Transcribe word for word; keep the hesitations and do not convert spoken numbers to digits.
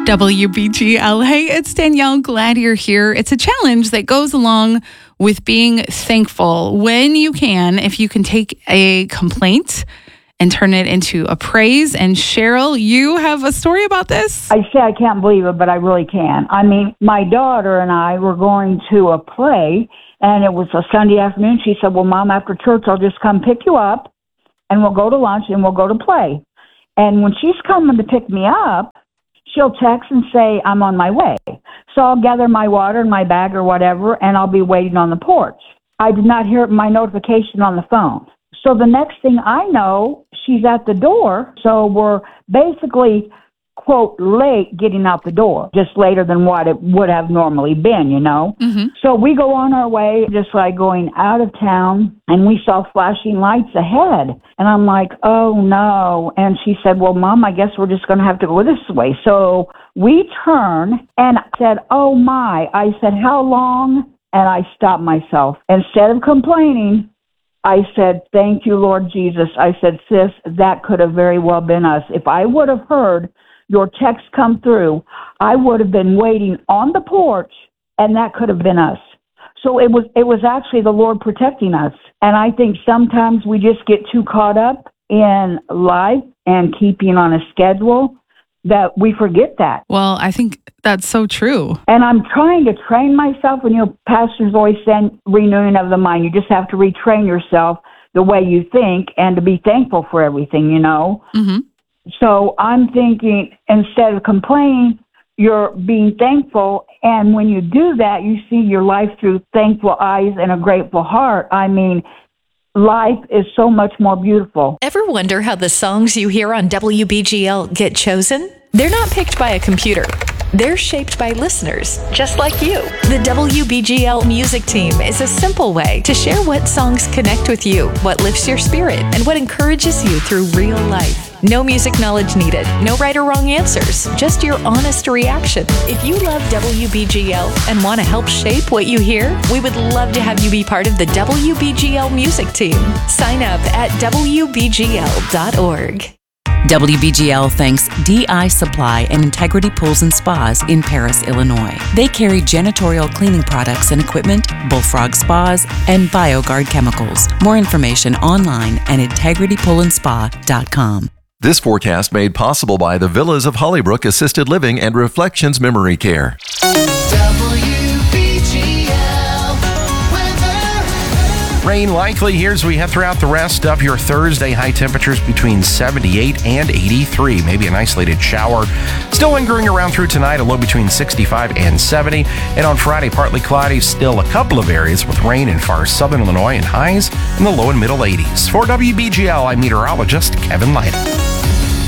W B G L. Hey, it's Danielle. Glad you're here. It's a challenge that goes along with being thankful. When you can, if you can take a complaint and turn it into a praise. And Cheryl, you have a story about this? I say I can't believe it, but I really can. I mean, my daughter and I were going to a play, and it was a Sunday afternoon. She said, well, Mom, after church, I'll just come pick you up, and we'll go to lunch, and we'll go to play. And when she's coming to pick me up, she'll text and say, I'm on my way. So I'll gather my water in my bag or whatever, and I'll be waiting on the porch. I did not hear my notification on the phone. So the next thing I know, she's at the door. So we're basically, quote, late getting out the door, just later than what it would have normally been, you know. Mm-hmm. So we go on our way, just like going out of town, and we saw flashing lights ahead. And I'm like, oh, no. And she said, well, Mom, I guess we're just going to have to go this way. So we turn, and I said, oh, my. I said, how long? And I stopped myself. Instead of complaining, I said, thank you, Lord Jesus. I said, sis, that could have very well been us. If I would have heard your text come through, I would have been waiting on the porch, and that could have been us. So it was it was actually the Lord protecting us. And I think sometimes we just get too caught up in life and keeping on a schedule that we forget that. Well, I think that's so true. And I'm trying to train myself, and, you know, pastors always say renewing of the mind. You just have to retrain yourself the way you think and to be thankful for everything, you know. Mm-hmm. So I'm thinking, instead of complaining, you're being thankful. And when you do that, you see your life through thankful eyes and a grateful heart. I mean, life is so much more beautiful. Ever wonder how the songs you hear on W B G L get chosen? They're not picked by a computer. They're shaped by listeners, just like you. The W B G L music team is a simple way to share what songs connect with you, what lifts your spirit, and what encourages you through real life. No music knowledge needed, no right or wrong answers, just your honest reaction. If you love W B G L and want to help shape what you hear, we would love to have you be part of the W B G L music team. Sign up at W B G L dot org. W B G L thanks D I Supply and Integrity Pools and Spas in Paris, Illinois. They carry janitorial cleaning products and equipment, Bullfrog Spas, and BioGuard chemicals. More information online at integrity pool and spa dot com. This forecast made possible by the Villas of Hollybrook Assisted Living and Reflections Memory Care. Rain likely here as we head throughout the rest of your Thursday. High temperatures between seventy-eight and eighty-three. Maybe an isolated shower. Still lingering around through tonight, a low between sixty-five and seventy. And on Friday, partly cloudy. Still a couple of areas with rain in far southern Illinois and highs in the low and middle eighties. For W B G L, I'm meteorologist Kevin Lyden.